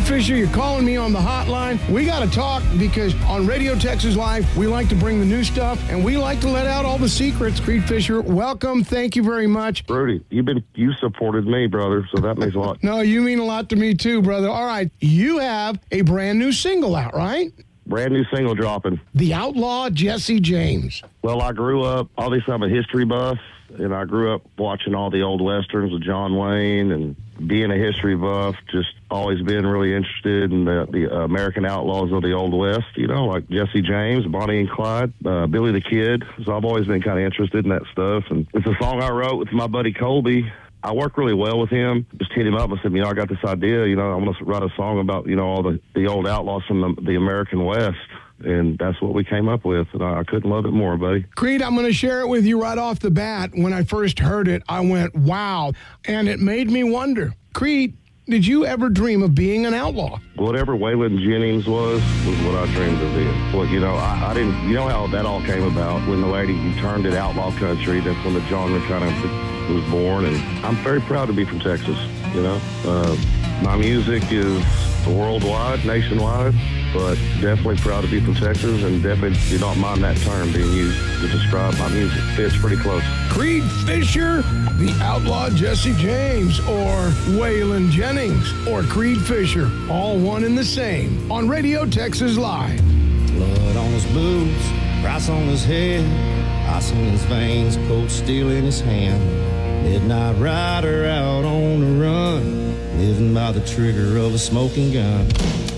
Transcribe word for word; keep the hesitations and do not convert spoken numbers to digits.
Fisher, you're calling me on the hotline. We got to talk because on Radio Texas Live, we like to bring the new stuff and we like to let out all the secrets. Creed Fisher, welcome. Thank you very much. Rudy, you've been you supported me, brother, so that means a lot. No, you mean a lot to me too, brother. All right, you have a brand new single out, right? Brand new single dropping. The Outlaw Jesse James. Well, I grew up, obviously I'm a history buff, and I grew up watching all the old westerns with John Wayne, and being a history buff, just always been really interested in the, the American outlaws of the Old West, you know, like Jesse James, Bonnie and Clyde, uh, Billy the Kid. So I've always been kind of interested in that stuff. And it's a song I wrote with my buddy Colby. I work really well with him. Just hit him up and said, you know, I got this idea, you know, I want to write a song about, you know, all the, the old outlaws from the, the American West. And that's what we came up with. And I, I couldn't love it more, buddy. Creed, I'm going to share it with you right off the bat. When I first heard it, I went, wow. And it made me wonder, Creed, did you ever dream of being an outlaw? Whatever Waylon Jennings was, was what I dreamed of being. Well, you know, I, I didn't, you know how that all came about when the lady turned it outlaw country. That's when the genre kind of was born. And I'm very proud to be from Texas, you know. Uh, my music is worldwide, nationwide, but definitely proud to be from Texas, and definitely do not mind that term being used to describe my music. Fits pretty close. Creed Fisher, the Outlaw Jesse James, or Waylon Jennings, or Creed Fisher, all one and the same, on Radio Texas Live. Blood on his boots, price on his head, ice in his veins, cold steel in his hand. Midnight rider out on the run, living by the trigger of a smoking gun.